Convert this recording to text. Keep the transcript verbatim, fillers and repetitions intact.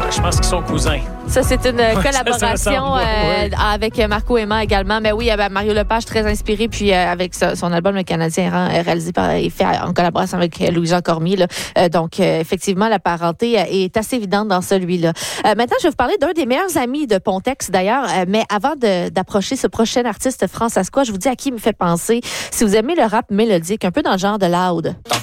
Je pense qu'ils sont cousins. Ça, c'est une Ouais, collaboration ça, ça ressemble, euh, ouais, ouais. avec Marco Emma également. Mais oui, ben, Mario Lepage, très inspiré, puis euh, avec ça, son album Le Canadien errant, réalisé par, et fait en collaboration avec Louis-Jean Cormier. Là. Euh, donc, euh, effectivement, la parenté est assez évidente dans celui-là. Euh, maintenant, je vais vous parler d'un des meilleurs amis de Pontex, d'ailleurs. Euh, mais avant de, d'approcher ce prochain artiste Franc Sasquatch, je vous dis à qui il me fait penser. Si vous aimez le rap mélodique, un peu dans le genre de Loud.